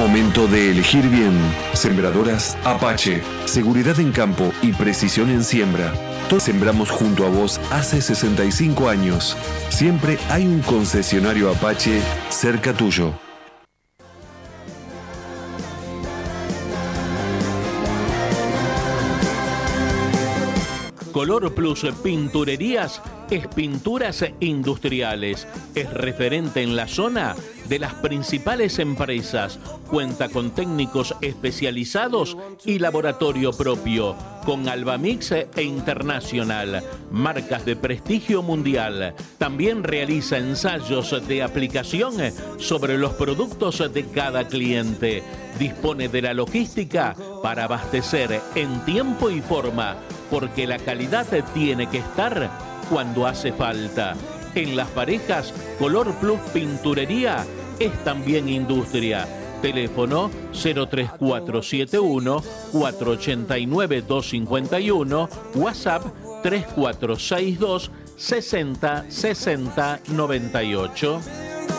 Momento de elegir bien. Sembradoras Apache. Seguridad en campo y precisión en siembra. Todos sembramos junto a vos hace 65 años. Siempre hay un concesionario Apache cerca tuyo. Color Plus Pinturerías es pinturas industriales. Es referente en la zona de las principales empresas. Cuenta con técnicos especializados y laboratorio propio. Con Albamix e Internacional, marcas de prestigio mundial. También realiza ensayos de aplicación sobre los productos de cada cliente. Dispone de la logística para abastecer en tiempo y forma, porque la calidad tiene que estar cuando hace falta. En las parejas, Color Plus Pinturería es también industria. Teléfono 03471 489 251, WhatsApp 3462 60 60 98.